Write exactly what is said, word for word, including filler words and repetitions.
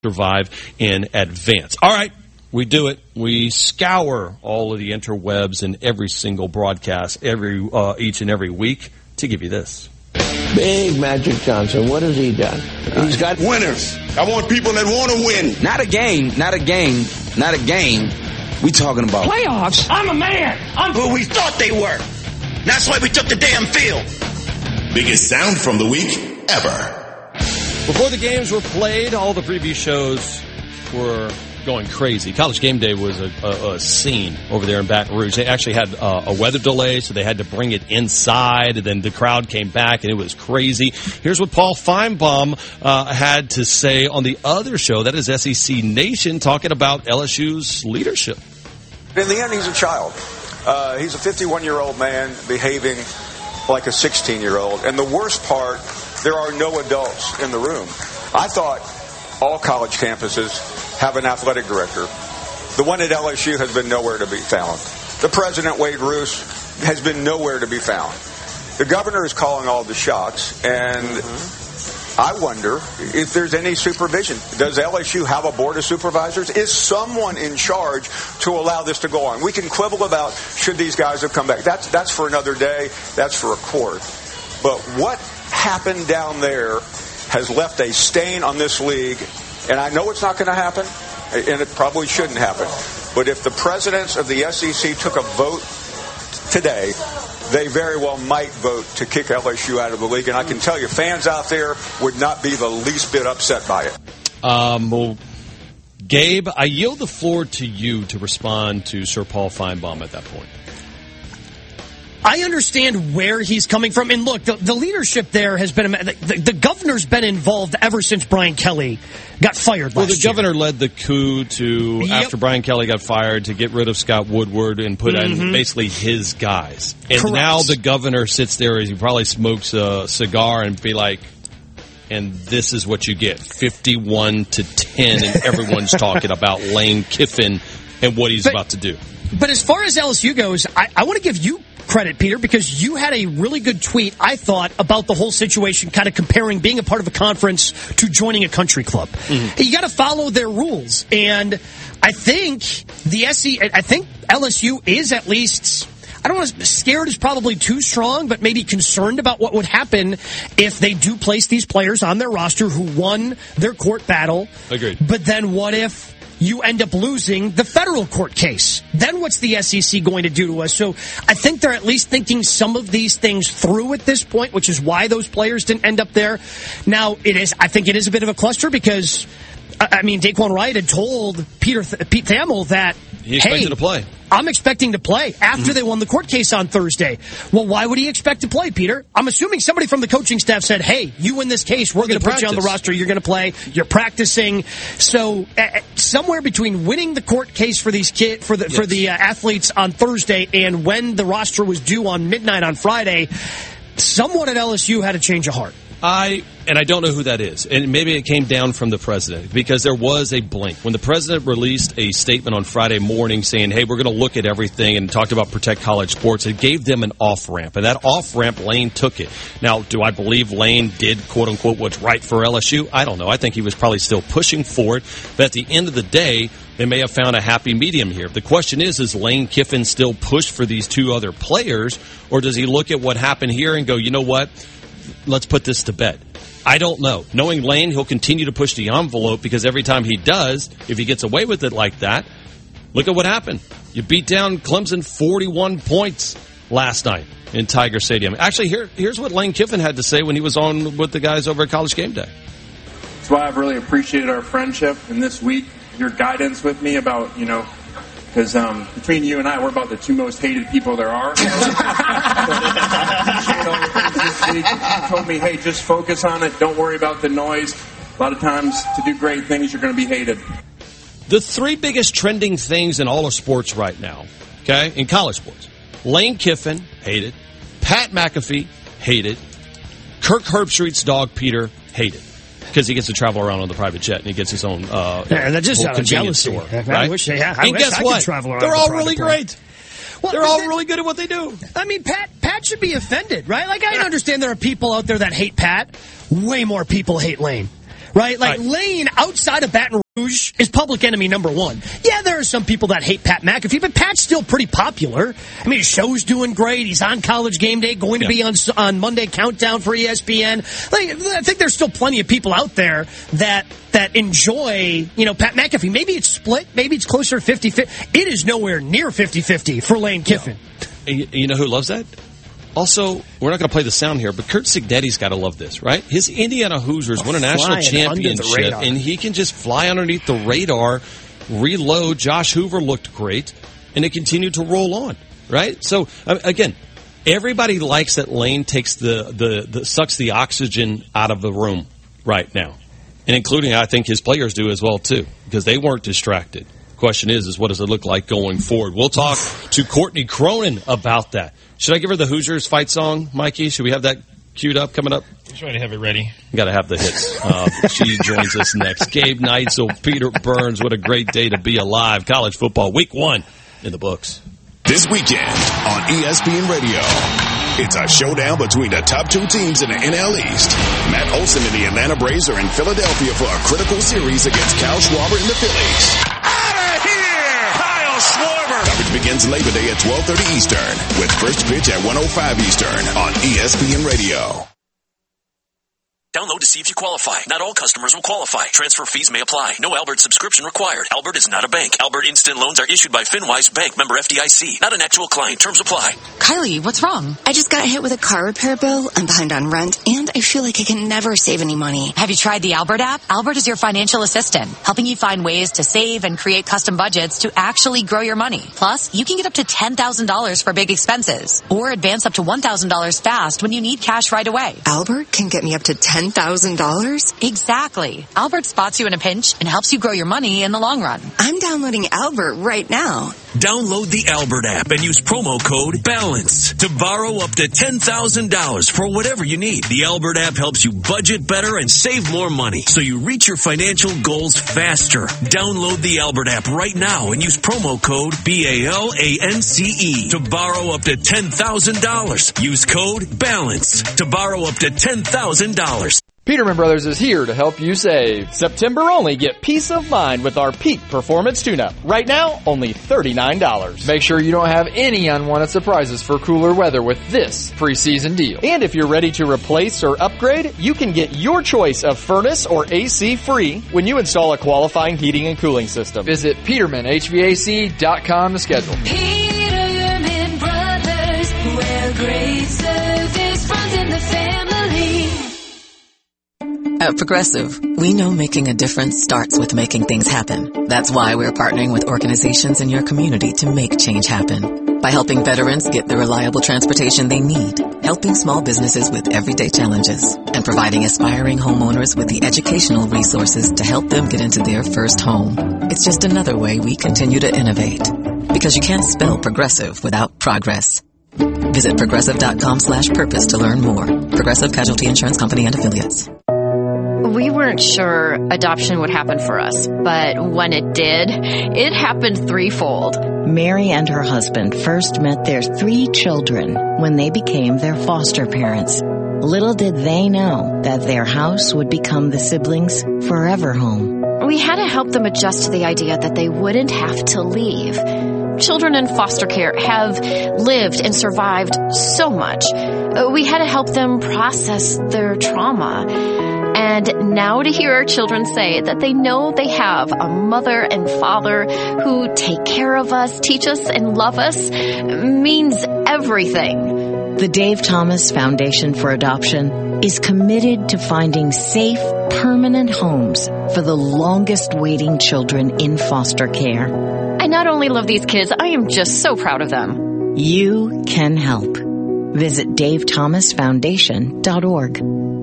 survive in advance. All right, we do it. We scour all of the interwebs in every single broadcast, every uh, each and every week to give you this. Big Magic Johnson, what has he done? He's got winners. I want people that want to win. Not a game, not a game, not a game. We talking about playoffs. I'm a man. I'm who we thought they were. That's why we took the damn field. Biggest sound from the week ever. Before the games were played, all the preview shows were going crazy. College Game Day was a, a, a scene over there in Baton Rouge. They actually had uh, a weather delay, so they had to bring it inside, and then the crowd came back, and it was crazy. Here's what Paul Feinbaum uh, had to say on the other show, that is S E C Nation, talking about L S U's leadership. In the end, he's a child. Uh, he's a fifty-one-year-old man behaving like a sixteen-year-old. And the worst part, there are no adults in the room. I thought all college campuses have an athletic director. The one at L S U has been nowhere to be found. The president, Wade Roos, has been nowhere to be found. The governor is calling all the shots, and mm-hmm. I wonder if there's any supervision. Does L S U have a board of supervisors? Is someone in charge to allow this to go on? We can quibble about should these guys have come back. That's, that's for another day. That's for a court. But what happened down there has left a stain on this league, and I know it's not going to happen, and it probably shouldn't happen. But if the presidents of the S E C took a vote today, they very well might vote to kick L S U out of the league, and I can tell you, fans out there would not be the least bit upset by it. Um, well, Gabe, I yield the floor to you to respond to Sir Paul Feinbaum at that point. I understand where he's coming from. And look, the, the leadership there has been, the, the, the governor's been involved ever since Brian Kelly got fired last Well, the year. governor led the coup to, Yep. after Brian Kelly got fired, to get rid of Scott Woodward and put mm-hmm. in basically his guys. And Correct. now the governor sits there as he probably smokes a cigar and be like, and this is what you get, fifty-one to ten, and everyone's talking about Lane Kiffin and what he's but, about to do. But as far as L S U goes, I, I want to give you credit, Peter, because you had a really good tweet, I thought, about the whole situation, kind of comparing being a part of a conference to joining a country club. Mm-hmm. You got to follow their rules, and I think the S E C, I think L S U is at least, I don't know, scared is probably too strong, but maybe concerned about what would happen if they do place these players on their roster who won their court battle. Agreed. But then what if you end up losing the federal court case? Then what's the S E C going to do to us? So I think they're at least thinking some of these things through at this point, which is why those players didn't end up there. Now, it is, I think it is a bit of a cluster because, I mean, Daquan Wright had told Peter Pete Thamel that, he expected hey, to play. I'm expecting to play after Mm-hmm. they won the court case on Thursday. Well, why would he expect to play, Peter? I'm assuming somebody from the coaching staff said, hey, you win this case, we're going to put practice. you on the roster, you're going to play, you're practicing. So uh, somewhere between winning the court case for these kid, for the, yes. for the uh, athletes on Thursday and when the roster was due on midnight on Friday, someone at L S U had a change of heart. I and I don't know who that is, and maybe it came down from the president because there was a blink when the president released a statement on Friday morning saying, "Hey, we're going to look at everything," and talked about protect college sports. It gave them an off ramp, and that off ramp, Lane took it. Now, do I believe Lane did quote unquote what's right for L S U? I don't know. I think he was probably still pushing for it, but at the end of the day, they may have found a happy medium here. The question is, is Lane Kiffin still push for these two other players, or does he look at what happened here and go, you know what? Let's put this to bed. I don't know. Knowing Lane, he'll continue to push the envelope because every time he does, if he gets away with it like that, look at what happened. You beat down Clemson forty-one points last night in Tiger Stadium. Actually, here, here's what Lane Kiffin had to say when he was on with the guys over at College Game Day. That's why I've really appreciated our friendship and this week, your guidance with me about, you know, because um, between you and I, we're about the two most hated people there are. You told me, hey, just focus on it. Don't worry about the noise. A lot of times, to do great things, you're going to be hated. The three biggest trending things in all of sports right now, okay, in college sports. Lane Kiffin, hated. Pat McAfee, hated. Kirk Herbstreit's dog, Peter, hated. Because he gets to travel around on the private jet and he gets his own uh, yeah, that's just out of convenience jealousy. store. I Right? wish they had. I and wish guess I what? could travel around They're the all private really plane. great. Well, They're all they, really good at what they do. I mean, Pat Pat should be offended, right? Like, I understand there are people out there that hate Pat. Way more people hate Lane. right? Like, right. Lane, outside of Baton Rouge, is public enemy number one. Yeah, there are some people that hate Pat McAfee, but Pat's still pretty popular. I mean, his show's doing great. He's on College Game Day, going to yeah. be on on Monday Countdown for E S P N. Like, I think there's still plenty of people out there that that enjoy, you know, Pat McAfee. Maybe it's split. Maybe it's closer to fifty-fifty. It is nowhere near fifty-fifty for Lane Kiffin. No. And you know who loves that? Also, we're not going to play the sound here, but Curt Cignetti's got to love this, right? His Indiana Hoosiers won a national championship, and he can just fly underneath the radar, reload. Josh Hoover looked great, and it continued to roll on, right? So, again, everybody likes that Lane takes the, the, the sucks the oxygen out of the room right now, and including, I think, his players do as well, too, because they weren't distracted. Question is, is what does it look like going forward? We'll talk to Courtney Cronin about that. Should I give her the Hoosiers fight song, Mikey? Should we have that queued up coming up? Try to have it ready. Got to have the hits. Uh, she joins us next. Gabe Neitzel, Peter Burns. What a great day to be alive. College football week one in the books. This weekend on E S P N Radio, it's a showdown between the top two teams in the N L East. Matt Olson and the Atlanta Braves are in Philadelphia for a critical series against Kyle Schwarber and the Phillies. Coverage begins Labor Day at twelve thirty Eastern with first pitch at one oh five Eastern on E S P N Radio. Download to see if you qualify. Not all customers will qualify. Transfer fees may apply. No Albert subscription required. Albert is not a bank. Albert Instant Loans are issued by FinWise Bank, member F D I C. Not an actual client. Terms apply. Kylie, what's wrong? I just got hit with a car repair bill. I'm behind on rent, and I feel like I can never save any money. Have you tried the Albert app? Albert is your financial assistant, helping you find ways to save and create custom budgets to actually grow your money. Plus, you can get up to ten thousand dollars for big expenses, or advance up to one thousand dollars fast when you need cash right away. Albert can get me up to ten thousand dollars? Exactly. Albert spots you in a pinch and helps you grow your money in the long run. I'm downloading Albert right now. Download the Albert app and use promo code BALANCE to borrow up to ten thousand dollars for whatever you need. The Albert app helps you budget better and save more money so you reach your financial goals faster. Download the Albert app right now and use promo code B A L A N C E to borrow up to ten thousand dollars. Use code BALANCE to borrow up to ten thousand dollars. Peterman Brothers is here to help you save. September only, get peace of mind with our Peak Performance Tune-Up. Right now, only thirty-nine dollars. Make sure you don't have any unwanted surprises for cooler weather with this preseason deal. And if you're ready to replace or upgrade, you can get your choice of furnace or A C free when you install a qualifying heating and cooling system. Visit Peterman H V A C dot com to schedule. Peterman Brothers, where great service runs in the family. At Progressive, we know making a difference starts with making things happen. That's why we're partnering with organizations in your community to make change happen. By helping veterans get the reliable transportation they need, helping small businesses with everyday challenges, and providing aspiring homeowners with the educational resources to help them get into their first home. It's just another way we continue to innovate. Because you can't spell Progressive without progress. Visit progressive.com slash purpose to learn more. Progressive Casualty Insurance Company and Affiliates. We weren't sure adoption would happen for us, but when it did, it happened threefold. Mary and her husband first met their three children when they became their foster parents. Little did they know that their house would become the siblings' forever home. We had to help them adjust to the idea that they wouldn't have to leave. Children in foster care have lived and survived so much. We had to help them process their trauma. And now to hear our children say that they know they have a mother and father who take care of us, teach us, and love us means everything. The Dave Thomas Foundation for Adoption is committed to finding safe, permanent homes for the longest waiting children in foster care. I not only love these kids, I am just so proud of them. You can help. Visit dave thomas foundation dot org.